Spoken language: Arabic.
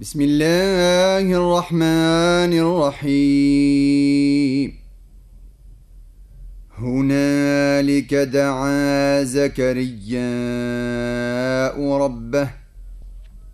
بسم الله الرحمن الرحيم. هنالك دعا زكرياء ربه